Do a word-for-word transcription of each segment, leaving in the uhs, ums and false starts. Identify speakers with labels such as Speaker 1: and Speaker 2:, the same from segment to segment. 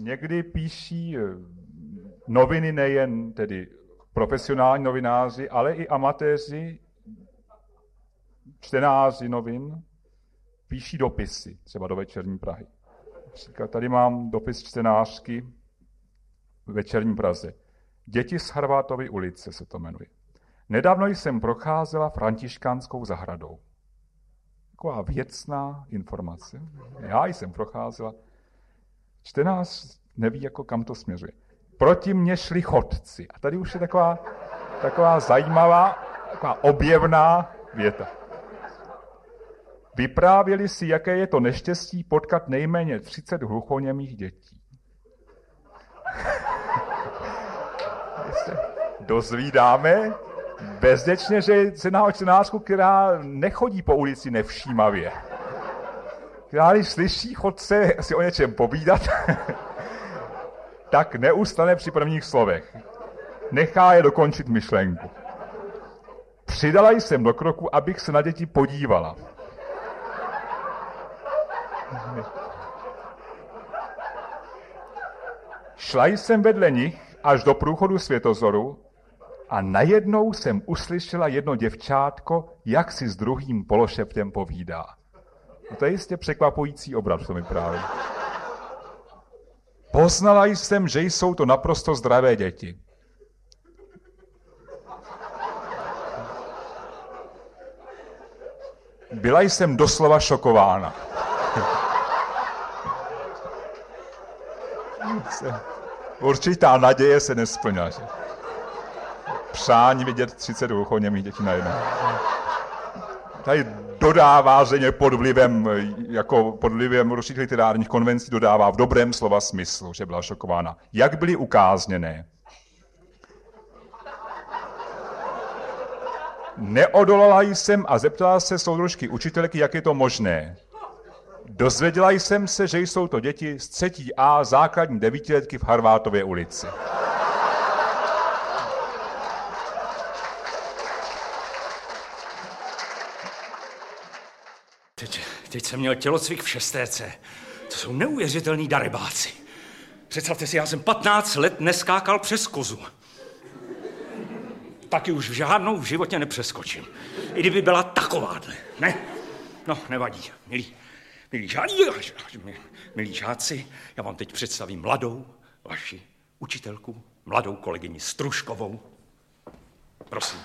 Speaker 1: někdy píší noviny nejen tedy profesionální novináři, ale i amatéři, čtenáři novin, píší dopisy, třeba do Večerní Prahy. Například tady mám dopis čtenářky v Večerní Praze. Děti z Harvátovy ulice se to jmenuje. Nedávno jsem procházela Františkánskou zahradou. Taková věcná informace. Já jsem procházela. Čtenář neví, jako kam to směřuje. Proti mně šli chodci. A tady už je taková, taková zajímavá, taková objevná věta. Vyprávěli si, jaké je to neštěstí potkat nejméně třicet hluchoněmých dětí. Dozvídáme bezděčně, že se na čtenářku, která nechodí po ulici nevšímavě. Která když slyší chodce si o něčem povídat, tak neustane při prvních slovech. Nechá je dokončit myšlenku. Přidala jsem do kroku, abych se na děti podívala. Šla jsem vedle nich až do průchodu Světozoru a najednou jsem uslyšela jedno děvčátko, jak si s druhým pološeptem povídá. No to je jistě překvapující obraz, to mi právě. Poznala jsem, že jsou to naprosto zdravé děti. Byla jsem doslova šokována. Určitá naděje se nesplňila. Přání vidět třicet hluchoněmých dětí najednou. Tady dodává, že pod vlivem, jako pod vlivem určitých literárních konvencí dodává v dobrém slova smyslu, že byla šokována. Jak byly ukázněné? Neodolala jsem a zeptala se soudružky učitelky, jak je to možné. Dozvěděla jsem se, že jsou to děti z třetí A základní devítiletky v Harvátově ulici.
Speaker 2: Teď, teď jsem měl tělocvik v šestéce. To jsou neuvěřitelný darebáci. Představte si, já jsem patnáct let neskákal přes kozu. Taky už v žádnou v životě nepřeskočím. I kdyby byla takováhle. Ne? No, nevadí. Milí, milí, žádí, milí žáci, já vám teď představím mladou vaši učitelku, mladou kolegyni Struškovou. Prosím.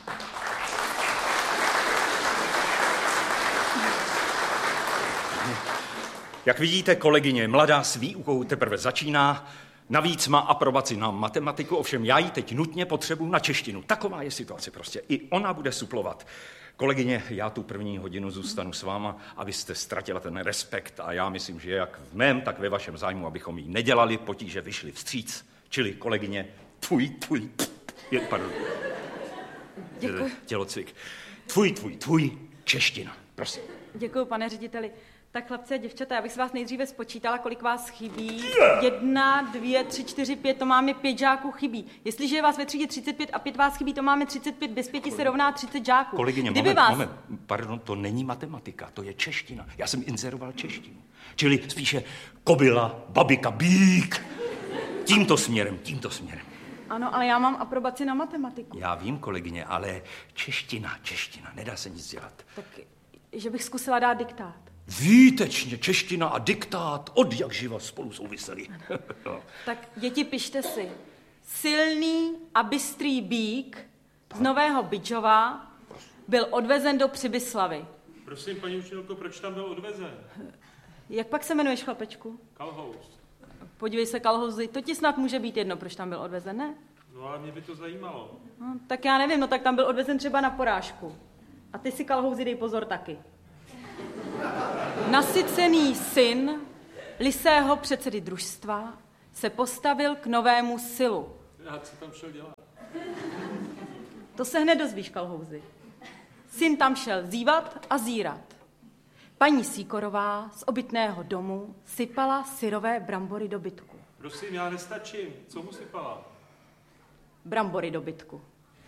Speaker 2: Jak vidíte, kolegyně mladá s výukou teprve začíná, navíc má aprobaci na matematiku, ovšem já ji teď nutně potřebuji na češtinu. Taková je situace prostě. I ona bude suplovat. Kolegyně, já tu první hodinu zůstanu s váma, abyste ztratila ten respekt a já myslím, že jak v mém, tak ve vašem zájmu, abychom jí nedělali potíže, vyšli vstříc. Čili kolegyně, tvůj, tvůj, je, pardon.
Speaker 3: Děkuji.
Speaker 2: Tělocvik. Tvůj, tvůj, tvůj, čeština. Prosím.
Speaker 3: Děkuji, pane řediteli. Tak chlapci a děvčata, já bych se vás nejdříve spočítala, kolik vás chybí. Jedna, dvě, tři, čtyři, pět, to máme pět žáků chybí. Jestliže je vás ve třídě třicet pět a pět vás chybí, to máme třicet pět, bez pěti se rovná třicet žáků.
Speaker 2: Kolegyně,
Speaker 3: Kdyby
Speaker 2: moment,
Speaker 3: vás...
Speaker 2: moment, pardon, to není matematika, to je čeština. Já jsem inzeroval češtinu. Čili spíše kobila, babika, bík. Tímto směrem, tímto směrem.
Speaker 3: Ano, ale já mám aprobaci na matematiku.
Speaker 2: Já vím, kolegyně, ale čeština, čeština, nedá se nic dělat.
Speaker 3: Tak, že bych zkusila dát diktát.
Speaker 2: Výtečně, čeština a diktát od jak živa spolu souvisely.
Speaker 3: No. Tak děti, pište si. Silný a bystrý bík z Nového Bydžova byl odvezen do Přibyslavy.
Speaker 4: Prosím, paní učitelko, proč tam byl odvezen?
Speaker 3: Jak pak se jmenuješ, chlapečku?
Speaker 4: Kalhouz.
Speaker 3: Podívej se, Kalhouzi, to ti snad může být jedno, proč tam byl odvezen, ne?
Speaker 4: No ale mě by to zajímalo.
Speaker 3: No, tak já nevím, no tak tam byl odvezen třeba na porážku. A ty si, Kalhouzi, dej pozor taky. Nasycený syn lisého předsedy družstva se postavil k novému silu.
Speaker 4: Já co tam šel dělat?
Speaker 3: To se hned dozvíš, Kalhouzi. Syn tam šel zívat a zírat. Paní Sýkorová z obytného domu sypala syrové brambory do bytku.
Speaker 4: Prosím, já nestačím. Co mu sypala?
Speaker 3: Brambory do bytku.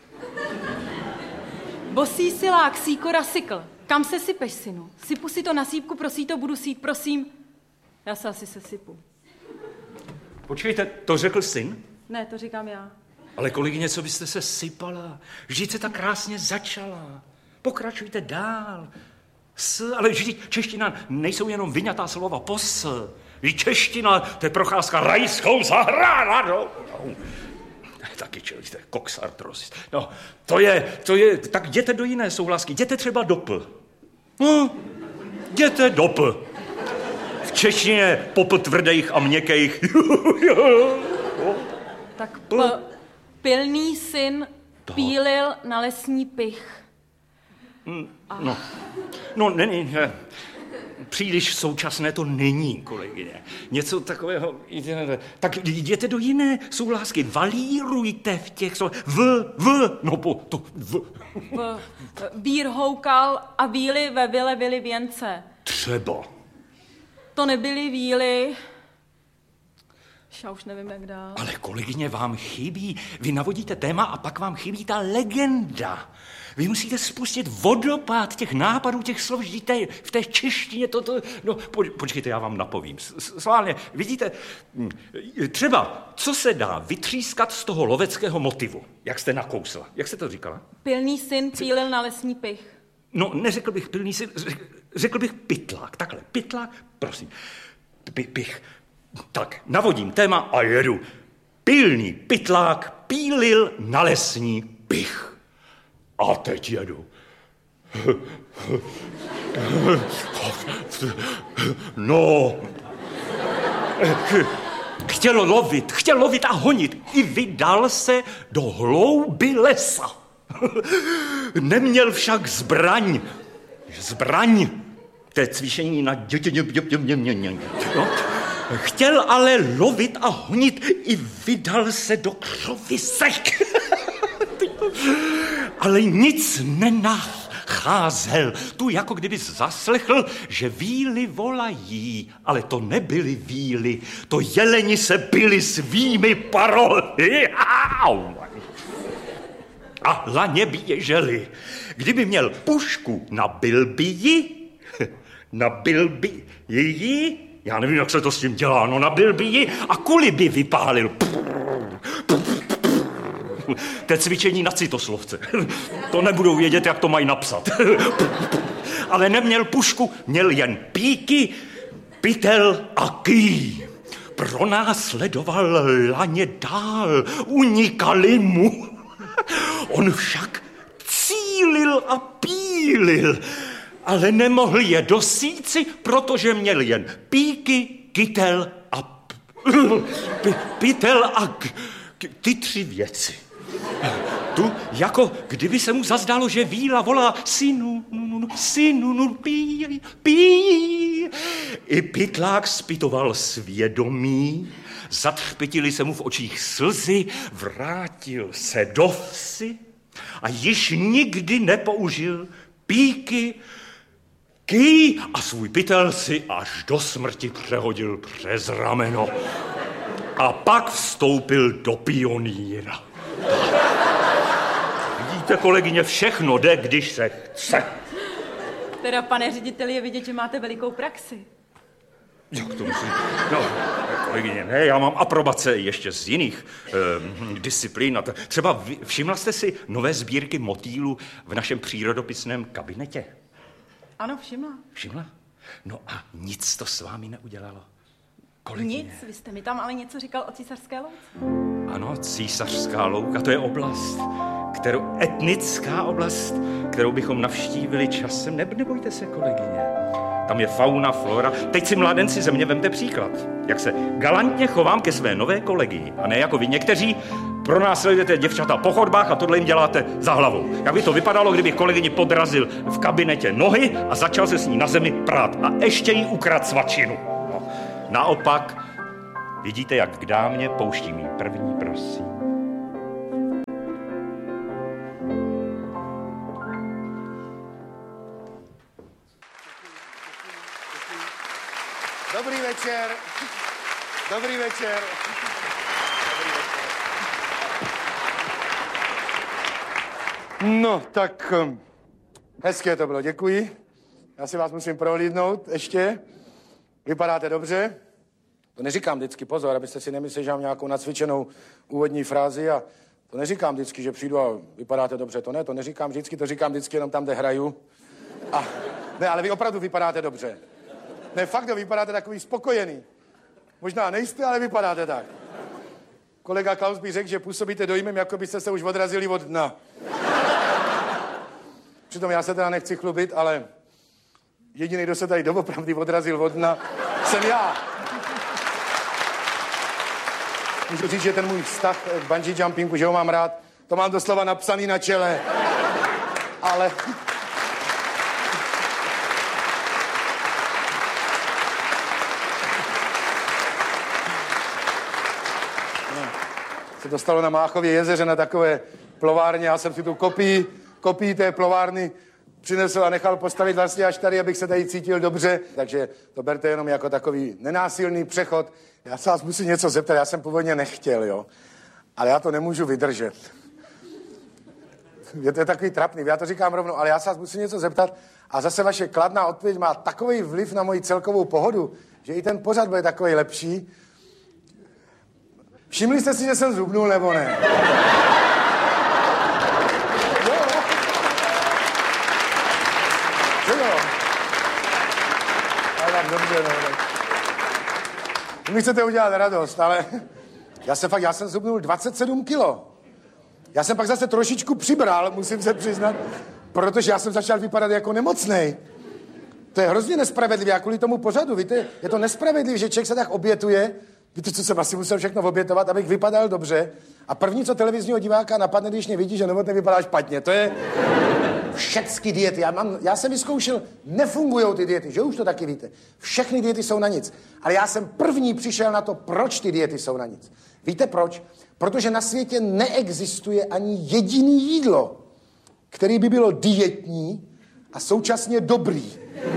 Speaker 3: Bosý silák Sýkora sykl. Kam se sypeš, synu? Sypu si to na sípku, prosí to, budu sít, prosím. Já se asi sesypu.
Speaker 2: Počkejte, to řekl syn?
Speaker 3: Ne, to říkám já.
Speaker 2: Ale kolegyně, co byste se sypala? Vždyť se tak krásně začala. Pokračujte dál. S, ale vždyť čeština nejsou jenom vyňatá slova po s. Vždyť čeština, to je procházka rajskou zahradou. No. Taky člověk, to je koksartros. No, to je, to je, tak jděte do jiné souhlasky, jděte třeba do p. No, jděte do p. V češtině popl tvrdých a měkkých.
Speaker 3: Tak p, pilný syn pílil na lesní pich.
Speaker 2: A... No, no není, ne. Příliš současné to není, kolegyně. Něco takového, tak jděte do jiné souhlásky, valírujte v těch slovech, v, v, no po, to, v.
Speaker 3: v vír houkal a víly ve vile vily věnce.
Speaker 2: Třeba.
Speaker 3: To nebyly víly. Já už nevím, jak dál.
Speaker 2: Ale kolegyně, vám chybí, vy navodíte téma a pak vám chybí ta legenda. Vy musíte spustit vodopád těch nápadů, těch slov, vždyť v té češtině toto... No, po, počkejte, já vám napovím. Sválně, vidíte, třeba, co se dá vytřískat z toho loveckého motivu, jak jste nakousla. Jak jste to říkala?
Speaker 3: Pilný syn pílil na lesní pich.
Speaker 2: No, neřekl bych pilný syn, řekl bych pytlák. Takhle, pytlák, prosím. P- pich. Tak, navodím téma a jedu. Pilný pytlák pílil na lesní pich. A teď jedu. No. Chtěl lovit, chtěl lovit a honit. I vydal se do hlouby lesa. Neměl však zbraň. Zbraň. To je cvičení na dětě. No. Chtěl ale lovit a honit. I vydal se do křovisek. Ale nic nenacházel. Tu jako kdyby zaslechl, že víly volají, ale to nebyly víly, to jeleni se byli svými parohy. A laně běželi. Kdyby měl pušku, nabil by ji, nabil by ji, já nevím, jak se to s tím dělá, no nabil by ji a kuli by vypálil. To je cvičení na citoslovce. To nebudou vědět, jak to mají napsat. Ale neměl pušku, měl jen píky, pytel a ký. Pronásledoval laně dál, unikali mu. On však cílil a pílil, ale nemohl je dosíci, protože měl jen píky, kytel a p- pytel a k- k- ty tři věci. Tu, jako kdyby se mu zazdálo, že víla volá synu, synu, pí, pí. I pytlák zpytoval svědomí, zatřpitili se mu v očích slzy, vrátil se do vsi a již nikdy nepoužil píky, ký a svůj pytel si až do smrti přehodil přes rameno. A pak vstoupil do pionýra. Vidíte, kolegyně, všechno jde, když se chce.
Speaker 3: Teda, pane řediteli, je vidět, že máte velikou praxi.
Speaker 2: Jak to myslím? No, kolegyně, ne, já mám aprobace ještě z jiných eh, disciplín. Třeba všimla jste si nové sbírky motýlů v našem přírodopisném kabinetě?
Speaker 3: Ano, všimla.
Speaker 2: Všimla? No a nic to s vámi neudělalo. Kolegyně.
Speaker 3: Nic, vy jste mi tam ale něco říkal o císařské louce.
Speaker 2: Ano, císařská louka, to je oblast, kterou, etnická oblast, kterou bychom navštívili časem. Ne, nebojte se, kolegyně. Tam je fauna, flora. Teď si mládenci ze mě vemte příklad. Jak se galantně chovám ke své nové kolegii. A ne jako vy někteří pronásledujete děvčata po chodbách a tohle jim děláte za hlavou. Jak by to vypadalo, kdyby kolegyni podrazil v kabinetě nohy a začal se s ní na zemi prát. A ještě jí ukradl svačinu. No. Naopak, vidíte, jak k dámě pouští mý první, prosím.
Speaker 5: Dobrý večer. Dobrý večer. No, tak hezké to bylo, děkuji. Já si vás musím prohlídnout ještě. Vypadáte dobře. To neříkám vždycky, pozor, abyste si nemysleli, že mám nějakou nacvičenou úvodní frázi a to neříkám vždycky, že přijdu a vypadáte dobře, to ne, to neříkám vždycky, to říkám vždycky jenom tam, kde hraju. A ne, ale vy opravdu vypadáte dobře. Ne, fakt, vy vypadáte takový spokojený. Možná nejste, ale vypadáte tak. Kolega Klaus by řekl, že působíte dojmem, jako byste se už odrazili od dna. Přitom já se teda nechci chlubit, ale jediný, kdo se tady doopravdy odrazil od dna, jsem já. Můžu říct, že ten můj vztah k bungee jumpingu, že ho mám rád, to mám doslova napsaný na čele. Ale... se dostalo na Máchově jezeře na takové plovárně. Já jsem si tu kopii, kopii té plovárny přinesl a nechal postavit vlastně až tady, abych se tady cítil dobře. Takže to berte jenom jako takový nenásilný přechod. Já se vás musím něco zeptat, já jsem původně nechtěl, jo. Ale já to nemůžu vydržet. Je to takový trapný, já to říkám rovnou, ale já se vás musím něco zeptat a zase vaše kladná odpověď má takový vliv na moji celkovou pohodu, že i ten pořad bude takový lepší. Všimli jste si, že jsem zhubnul, nebo ne? Jo. Jo. Ale tak dobře, no. Vy mi chcete udělat radost, ale já jsem fakt, já jsem zhubnul dvacet sedm kilo. Já jsem pak zase trošičku přibral, musím se přiznat, protože já jsem začal vypadat jako nemocnej. To je hrozně nespravedlivé, a kvůli tomu pořadu, víte, je to nespravedlivé, že člověk se tak obětuje. Víte, co jsem asi musel všechno obětovat, abych vypadal dobře. A první, co televizního diváka napadne, když mě vidí, že Novotný vypadá špatně, to je všechny diety. Já, mám, já jsem vyzkoušel, nefungujou ty diety, že už to taky víte. Všechny diety jsou na nic. Ale já jsem první přišel na to, proč ty diety jsou na nic. Víte proč? Protože na světě neexistuje ani jediný jídlo, který by bylo dietní a současně dobrý.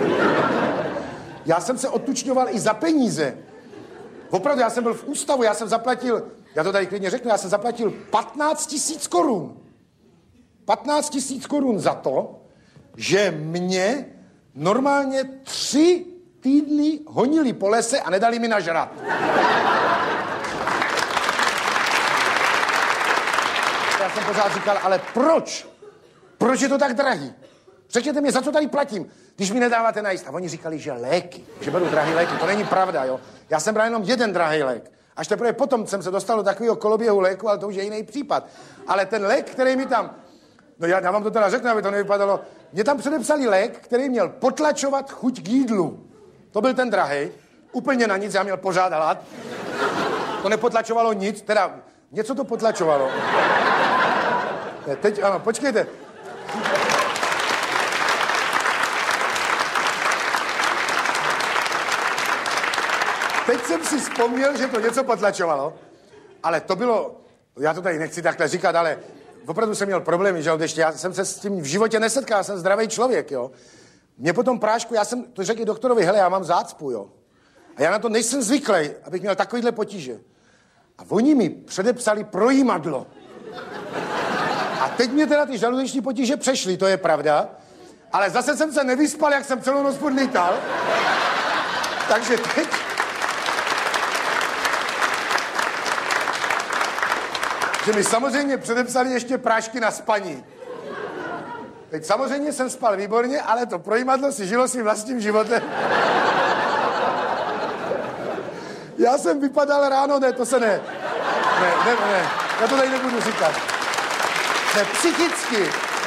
Speaker 5: Já jsem se odtučňoval i za peníze. Opravdu, já jsem byl v ústavu, já jsem zaplatil, já to tady klidně řeknu, já jsem zaplatil patnáct tisíc korun. patnáct tisíc korun za to, že mě normálně tři týdny honili po lese a nedali mi nažrat. Já jsem pořád říkal, ale proč? Proč je to tak drahý? Řekněte mi, za co tady platím, když mi nedáváte najíst. A oni říkali, že léky, že beru drahý léky. To není pravda, jo. Já jsem bral jenom jeden drahý lék. Až teprve potom jsem se dostal do takového koloběhu léku, ale to už je jiný případ. Ale ten lék, který mi tam... No já, já vám to teda řeknu, aby to nevypadalo. Mě tam předepsali lék, který měl potlačovat chuť k jídlu. To byl ten drahý. Úplně na nic, já měl pořád hlad. To nepotlačovalo nic, teda něco to potlačovalo. Teď, ano, počkejte. Teď jsem si vzpomněl, že to něco potlačovalo, ale to bylo, já to tady nechci takhle říkat, ale opravdu jsem měl problémy, že ještě já jsem se s tím v životě nesetkal, já jsem zdravý člověk, jo. Mě po tom prášku, já jsem to řekl i doktorovi, hele, já mám zácpu, jo. A já na to nejsem zvyklý, abych měl takovýhle potíže. A oni mi předepsali projímadlo. A teď mě teda ty žaludeční potíže přešly, to je pravda, ale zase jsem se nevyspal, jak jsem celou noc podlítal. Takže teď... že mi samozřejmě předepsali ještě prášky na spaní. Teď samozřejmě jsem spal výborně, ale to projímadlo si žilo svým vlastním životem. Já jsem vypadal ráno, ne, to se ne. Ne, ne, ne, já to tady nebudu říkat. Ne, psychicky.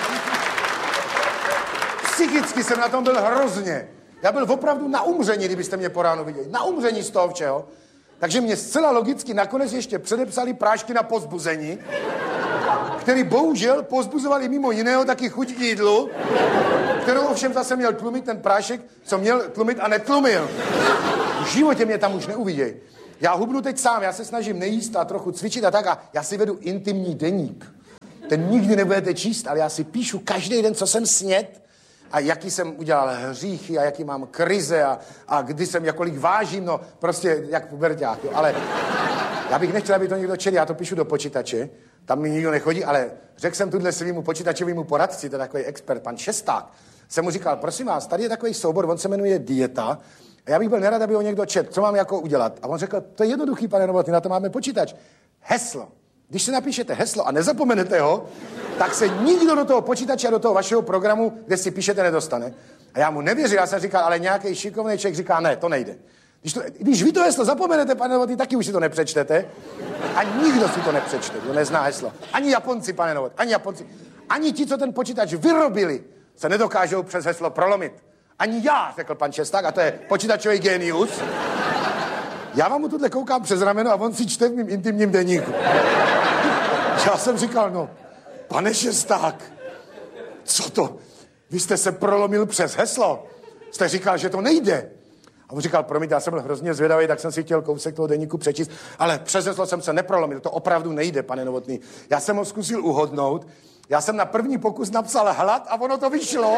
Speaker 5: Psychicky jsem na tom byl hrozně. Já byl opravdu na umření, kdybyste mě po ránu viděli. Na umření z toho všeho. Takže mě zcela logicky nakonec ještě předepsali prášky na povzbuzení, který bohužel povzbuzovali mimo jiného taky chuť k jídlu, kterou ovšem zase měl tlumit ten prášek, co měl tlumit a netlumil. V životě mě tam už neuviděj. Já hubnu teď sám, já se snažím nejíst a trochu cvičit a tak a já si vedu intimní deník. Ten nikdy nebudete číst, ale já si píšu každý den, co jsem snědl a jaký jsem udělal hříchy a jaký mám krize a, a kdy jsem, jakolik vážím, no prostě jak puberťák, jo. Ale já bych nechtěl, aby to někdo četl, já to píšu do počítače, tam mi nikdo nechodí, ale řekl jsem tuhle svýmu počítačovému poradci, to je takový expert, pan Šesták, jsem mu říkal, prosím vás, tady je takový soubor, on se jmenuje dieta A já bych byl nerad, aby ho někdo četl. Co mám jako udělat? A on řekl, to je jednoduchý, pane Novotný, na to máme počítač. Heslo. Když si napíšete heslo a nezapomenete ho, tak se nikdo do toho počítače a do toho vašeho programu, kde si píšete, nedostane. A já mu nevěřil, já jsem říkal, ale nějaký šikovný člověk říká, ne, to nejde. Když, to, když vy to heslo zapomenete, pane Novotný, taky už si to nepřečtete. A nikdo si to nepřečte, kdo nezná heslo. Ani Japonci, pane Novotný, ani Japonci. Ani ti, co ten počítač vyrobili, se nedokážou přes heslo prolomit. Ani já, řekl pan Šesták, a to je počítačový genius. Já vám mu tuhle koukám přes rameno a on si čte v mým intimním deníku. Já jsem říkal, no, pane Šesták, co to? Vy jste se prolomil přes heslo. Jste říkal, že to nejde. A on říkal, promiň, já jsem byl hrozně zvědavý, tak jsem si chtěl kousek toho deníku přečíst, ale přes heslo jsem se neprolomil. To opravdu nejde, pane Novotný. Já jsem ho zkusil uhodnout. Já jsem na první pokus napsal hlad a ono to vyšlo.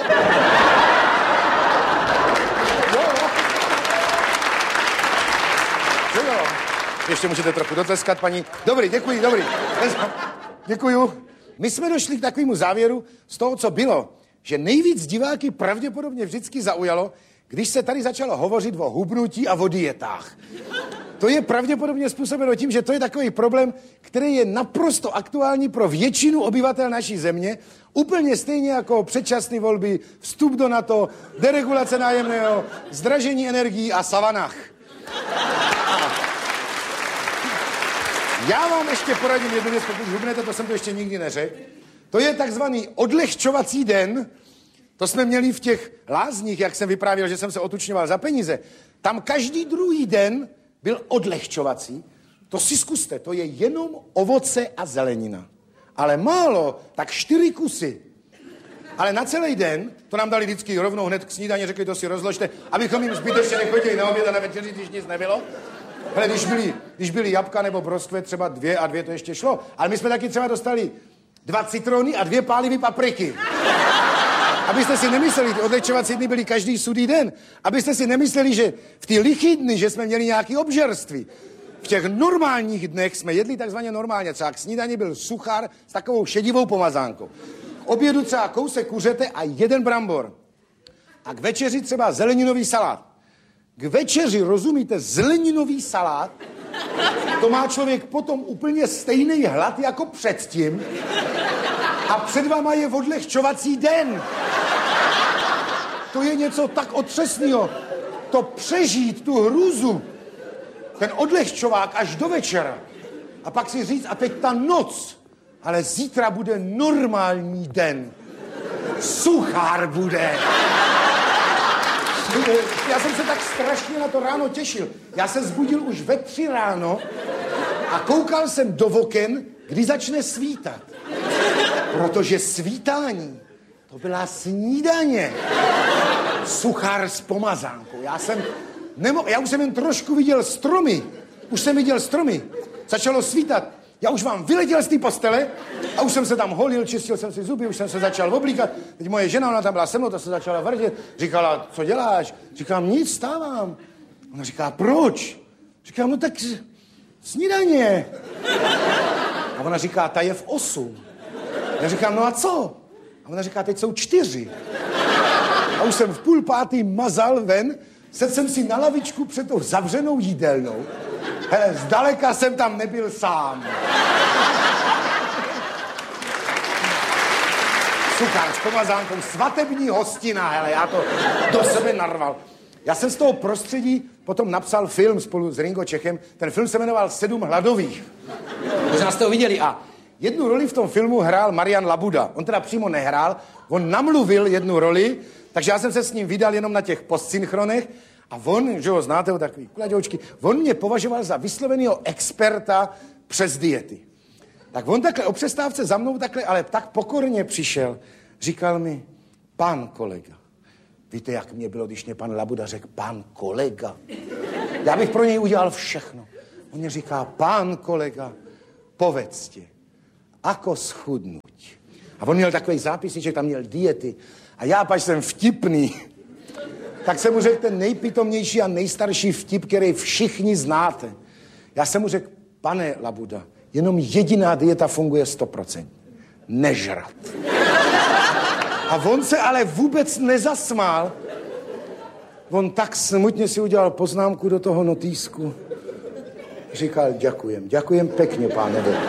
Speaker 5: Jo, jo. Jo. Ještě můžete trochu dotleskat, paní. Dobrý, děkuji, dobrý. Děkuju. My jsme došli k takovému závěru z toho, co bylo, že nejvíc diváky pravděpodobně vždycky zaujalo, když se tady začalo hovořit o hubnutí a o dietách. To je pravděpodobně způsobeno tím, že to je takový problém, který je naprosto aktuální pro většinu obyvatel naší země, úplně stejně jako předčasné volby, vstup do NATO, deregulace nájemného, zdražení energií a savanách. Já vám ještě poradím jednu věc, pokud hubnete, to jsem to ještě nikdy neřekl. To je takzvaný odlehčovací den. To jsme měli v těch lázních, jak jsem vyprávěl, že jsem se otučňoval za peníze. Tam každý druhý den byl odlehčovací. To si zkuste, to je jenom ovoce a zelenina. Ale málo, tak čtyři kusy. Ale na celý den, to nám dali vždycky rovnou hned k snídani, řekli, to si rozložte, abychom jim zbytečně nechodili na oběd a na večeři, když nic nebylo. Hele, když byly, když byly jabka nebo broskve, třeba dvě a dvě, to ještě šlo. Ale my jsme taky třeba dostali dva citrony a dvě pálivý papriky. Abyste si nemysleli, ty odlehčovací dny byly každý sudý den. Abyste si nemysleli, že v ty lichý dny, že jsme měli nějaké obžerství. V těch normálních dnech jsme jedli takzvaně normálně. Třeba k snídani byl suchár s takovou šedivou pomazánkou. K obědu třeba kousek kuřete a jeden brambor. A k večeři třeba zeleninový salát. K večeři, rozumíte, zeleninový salát, to má člověk potom úplně stejný hlad jako předtím a před váma je odlehčovací den. To je něco tak otřesného. To přežít, tu hrůzu, ten odlehčovák až do večera. A pak si říct, a teď ta noc, ale zítra bude normální den. Suchár bude. Já jsem se tak strašně na to ráno těšil. Já se zbudil už ve tři ráno a koukal jsem do oken, kdy začne svítat. Protože svítání, to byla snídaně. Suchár s pomazánkou. Já jsem nemohl, já už jsem jen trošku viděl stromy. Už jsem viděl stromy. Začalo svítat. Já už vám vyletěl z té postele a už jsem se tam holil, čistil jsem si zuby, už jsem se začal oblíkat. Teď moje žena, ona tam byla se mnou, ta se začala vrdět. Říkala, co děláš? Říkám, nic, stávám. Ona říká, proč? Říkám, no tak snídaně. A ona říká, ta je v osm. Já říkám, no a co? A ona říká, teď jsou čtyři. A už jsem v půl pátý mazal ven, sedl jsem si na lavičku před tou zavřenou jídelnou. Hele, zdaleka jsem tam nebyl sám. Suchár s pomazánkou, svatební hostina, hele, já to do sebe narval. Já jsem z toho prostředí potom napsal film spolu s Ringo Čechem. Ten film se jmenoval Sedm hladových. Možná jste ho viděli. A jednu roli v tom filmu hrál Marian Labuda. On teda přímo nehrál, on namluvil jednu roli, takže já jsem se s ním vydal jenom na těch postsynchronech. A on, že ho znáte, takový kladěučky, on mě považoval za vysloveného experta přes diety. Tak on takhle o přestávce za mnou takhle, ale tak pokorně přišel. Říkal mi, pán kolega. Víte, jak mě bylo, když mě pan Labuda řekl, pán kolega. Já bych pro něj udělal všechno. On mě říká, pán kolega, povedzte, ako schudnuť. A on měl takový zápisníček, tam měl diety. A já pač jsem vtipný. Tak jsem mu řekl ten nejpitomnější a nejstarší vtip, který všichni znáte. Já jsem mu řekl, pane Labuda, jenom jediná dieta funguje sto procent. Nežrat. A on se ale vůbec nezasmál. On tak smutně si udělal poznámku do toho notýsku. Říkal, děkujem, děkujem pěkně, páne Bohu.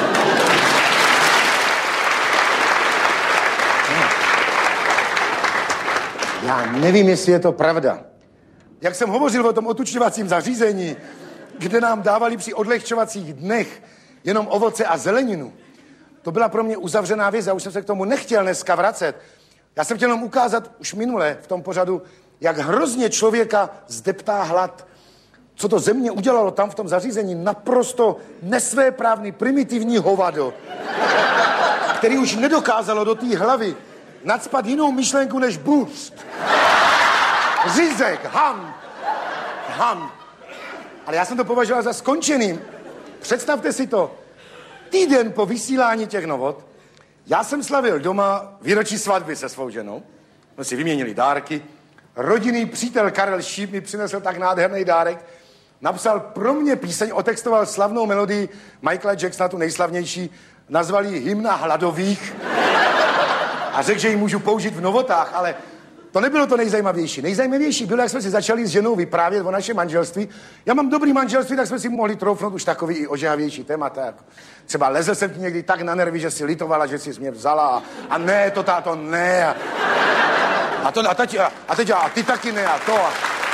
Speaker 5: Já nevím, jestli je to pravda. Jak jsem hovořil o tom otučňovacím zařízení, kde nám dávali při odlehčovacích dnech jenom ovoce a zeleninu, to byla pro mě uzavřená věc, já už jsem se k tomu nechtěl dneska vracet. Já jsem chtěl jenom ukázat už minule v tom pořadu, jak hrozně člověka zdeptá hlad. Co to země udělalo tam v tom zařízení, naprosto nesvéprávný, primitivní hovado, který už nedokázalo do té hlavy nacpat jinou myšlenku než bůst. Řízek, ham, ham. Ale já jsem to považoval za skončeným. Představte si to. Týden po vysílání těch novot, já jsem slavil doma výročí svatby se svou ženou. My si vyměnili dárky. Rodinný přítel Karel Šíp mi přinesl tak nádherný dárek. Napsal pro mě píseň, otextoval slavnou melodii Michaela Jacksona, tu nejslavnější, nazval ji Hymna hladových a řekl, že ji můžu použít v novotách, ale to nebylo to nejzajímavější. Nejzajímavější bylo, jak jsme si začali s ženou vyprávět o našem manželství. Já mám dobrý manželství, tak jsme si mohli troufnout už takový i ožehavější témata. Jako třeba lezl jsem ti někdy tak na nervy, že si litovala, že jsi mě vzala a, a ne, to táto, ne. A, a, to, a, tati, a, a teď a ty taky ne a to. A...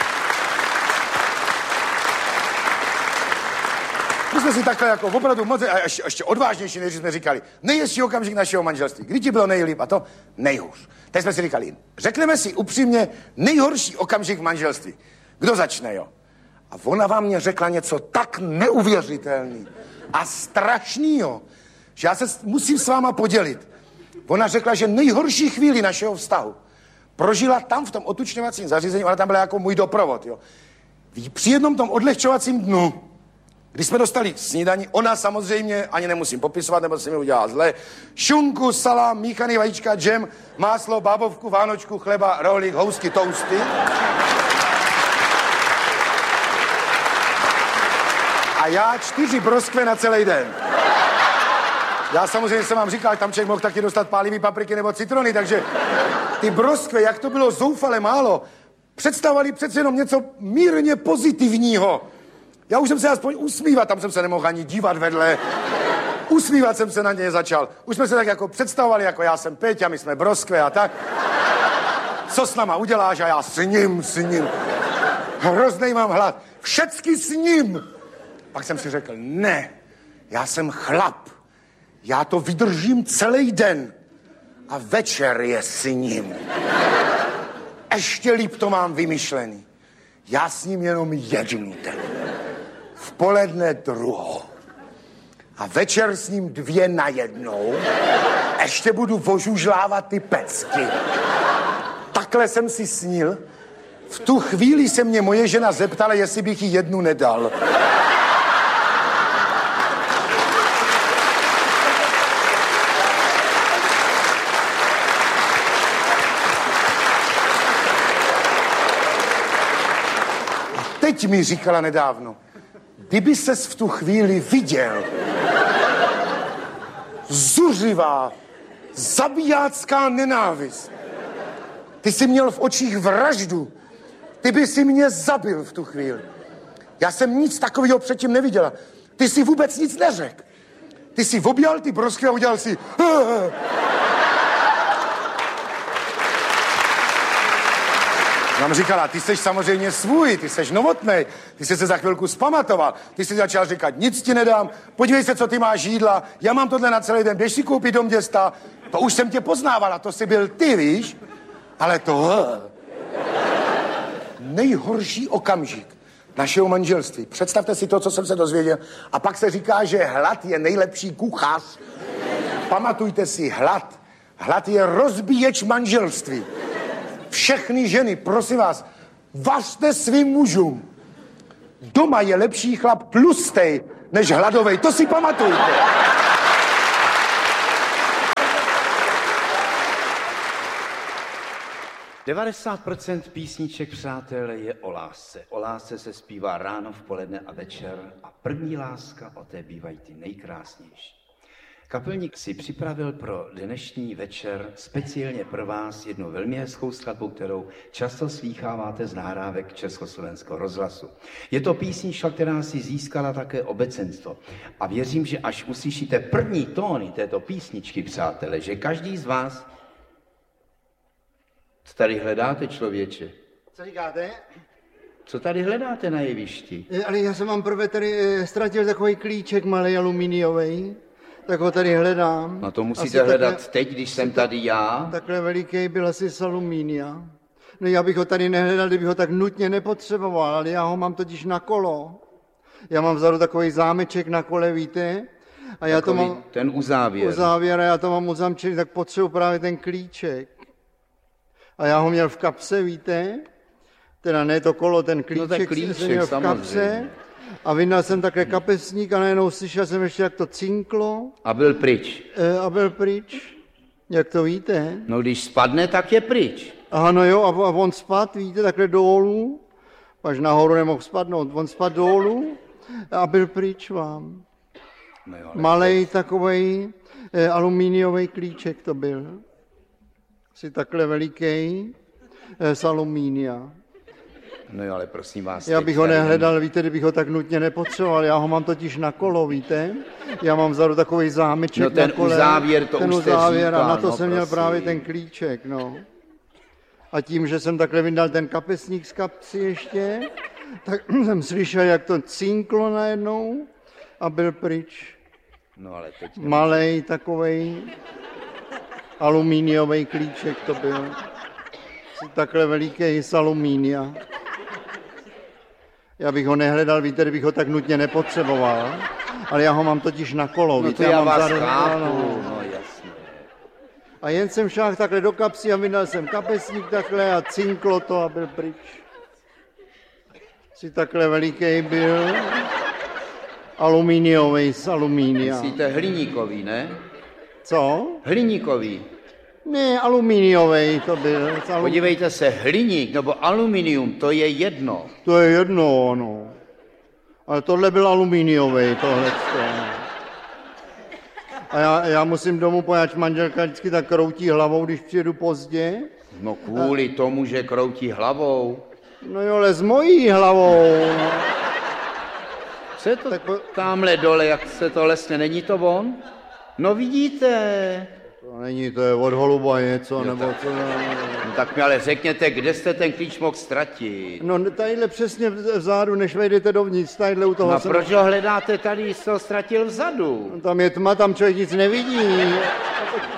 Speaker 5: My jsme si takhle jako opravdu moc, a ještě, ještě odvážnější, než jsme říkali, nejhezčí okamžik našeho manželství. Kdy ti bylo nejlíp a to nejhůř. Teď jsme si říkali, řekneme si upřímně nejhorší okamžik v manželství. Kdo začne, jo? A ona vám mě řekla něco tak neuvěřitelný a strašnýho, že já se musím s váma podělit. Ona řekla, že nejhorší chvíli našeho vztahu prožila tam v tom otučňovacím zařízení, ona tam byla jako můj doprovod, jo. Při jednom tom odlehčovacím dnu, když jsme dostali snídani, ona samozřejmě, ani nemusím popisovat, nebo se mi udělala zle, šunku, salám, míchaný vajíčka, džem, máslo, bábovku, vánočku, chleba, rohlík, housky, tousty. A já čtyři broskve na celý den. Já samozřejmě jsem vám říkal, tam člověk mohl taky dostat pálivý papriky nebo citrony, takže ty broskve, jak to bylo zoufale málo, představovali přece jenom něco mírně pozitivního. Já už jsem se aspoň usmívat, tam jsem se nemohl ani dívat vedle. Usmívat jsem se na ně začal. Už jsme se tak jako představovali, jako já jsem Péťa, my jsme broskve a tak. Co s náma uděláš a já s ním, s ním. Hroznej mám hlad. Všecky s ním. Pak jsem si řekl, ne, já jsem chlap. Já to vydržím celý den. A večer je s ním. Ještě líp to mám vymyšlený. Já s ním jenom jednu den. V poledne druhou. A večer s ním dvě na jednou. Ještě budu vožužlávat ty pecky. Takhle jsem si snil. V tu chvíli se mě moje žena zeptala, jestli bych jí jednu nedal. Teď mi říkala nedávno, kdyby ses v tu chvíli viděl, zuřivá, zabijácká nenávist. Ty jsi měl v očích vraždu, ty by si mě zabil v tu chvíli. Já jsem nic takového předtím neviděla. Ty jsi vůbec nic neřekl. Ty jsi objal ty broskve a udělal si... Nám říkala, ty jsi samozřejmě svůj, ty jsi novotnej, ty jsi se za chvilku zpamatoval, ty jsi začal říkat, nic ti nedám, podívej se, co ty máš jídla, já mám tohle na celý den, běž si koupit do města, to už jsem tě poznávala, to jsi byl ty, víš, ale to... Nejhorší okamžik našeho manželství. Představte si to, co jsem se dozvěděl, a pak se říká, že hlad je nejlepší kuchař. Pamatujte si, hlad. Hlad je rozbíječ manželství. Všechny ženy, prosím vás, vařte svým mužům. Doma je lepší chlap tlustej než hladovej. To si pamatujte.
Speaker 6: devadesát procent písniček, přátelé, je o lásce. O lásce se zpívá ráno, v poledne a večer a první láska, o té bývají ty nejkrásnější. Kapelník si připravil pro dnešní večer speciálně pro vás jednu velmi hezkou skladbu, kterou často slýcháváte z nahrávek Československého rozhlasu. Je to písnička, která si získala také obecenstvo. A věřím, že až uslyšíte první tóny této písničky, přátelé, že každý z vás... Co tady hledáte, člověče?
Speaker 7: Co říkáte?
Speaker 6: Co tady hledáte na jevišti?
Speaker 7: Ale já jsem vám prvé tady e, ztratil takový klíček malý aluminiový, tak ho tady hledám.
Speaker 6: No to musíte
Speaker 7: asi
Speaker 6: hledat
Speaker 7: takhle,
Speaker 6: teď, když jsem tady já.
Speaker 7: Takhle veliký byl asi z alumínia. No já bych ho tady nehledal, kdybych ho tak nutně nepotřeboval, ale já ho mám totiž na kolo. Já mám vzadu takový zámeček na kole, víte? A já
Speaker 6: Takový
Speaker 7: to mám...
Speaker 6: ten uzávěr.
Speaker 7: Uzávěr a já to mám uzamčený, tak potřebuji právě ten klíček. A já ho měl v kapse, víte? Teda ne to kolo, ten klíček,
Speaker 6: no, ten klíček
Speaker 7: jsem měl v kapse. A vyndal jsem také kapesník a najednou slyšel jsem ještě, jak to cinklo.
Speaker 6: A byl pryč.
Speaker 7: E, a byl pryč. Jak to víte?
Speaker 6: No když spadne, tak je pryč.
Speaker 7: Aha, no jo, a, a on spad, víte, takhle dolů. Až nahoru nemohl spadnout. On spad dolů a byl pryč vám.
Speaker 6: No jo,
Speaker 7: malej takovej e, alumíniový klíček to byl. Asi takhle veliký e, z alumínia.
Speaker 6: No jo, ale prosím vás...
Speaker 7: Já bych ho nehledal, víte, kdybych ho tak nutně nepotřeboval. Já ho mám totiž na kolo, víte? Já mám vzadu takový zámeček
Speaker 6: no ten
Speaker 7: na kole.
Speaker 6: Uzávěr, to
Speaker 7: ten
Speaker 6: už jste
Speaker 7: uzávěr,
Speaker 6: říkal,
Speaker 7: a na to
Speaker 6: no,
Speaker 7: jsem měl
Speaker 6: prosím.
Speaker 7: právě ten klíček, no. A tím, že jsem takhle vyndal ten kapesník z kapsy ještě, tak jsem slyšel, jak to cinklo najednou a byl pryč.
Speaker 6: No ale teď...
Speaker 7: Malej takovej alumíniový klíček to byl. Takhle veliký z alumínia. Já bych ho nehledal, víte, kdybych ho tak nutně nepotřeboval, ale já ho mám totiž na kolo,
Speaker 6: No
Speaker 7: víte,
Speaker 6: to já
Speaker 7: mám
Speaker 6: vás
Speaker 7: vzadu-
Speaker 6: chápu,
Speaker 7: ano.
Speaker 6: no jasně.
Speaker 7: A jen jsem šáhl takhle do kapsy a vydal jsem kapesník takhle a cinklo to a byl pryč. Si takhle veliký byl, alumíniový z alumínia.
Speaker 6: Myslíte hliníkový, ne?
Speaker 7: Co?
Speaker 6: Hliníkový.
Speaker 7: Ne, alumíniový to byl. z alum-
Speaker 6: Podívejte se, hliník nebo aluminium, to je jedno.
Speaker 7: To je jedno, no. Ale tohle byl alumíniový, tohle. A já, já musím domů, poněvadž manželka vždycky tak kroutí hlavou, když přijedu pozdě.
Speaker 6: No kvůli tomu, že kroutí hlavou.
Speaker 7: No jo, ale s mojí hlavou. No.
Speaker 6: Co je to
Speaker 7: Tak po-
Speaker 6: tamhle dole, jak se to lesne, není to on? No vidíte.
Speaker 7: To není, to je od holuba něco, nebo co.
Speaker 6: No tak mi ale řekněte, kde jste ten klíč mohl ztratit?
Speaker 7: No tadyhle přesně vzadu, než vejdete dovnitř, tadyhle u toho
Speaker 6: No a
Speaker 7: jsem...
Speaker 6: proč ho hledáte tady, jsi ho ztratil vzadu?
Speaker 7: Tam je tma, tam člověk nic nevidí.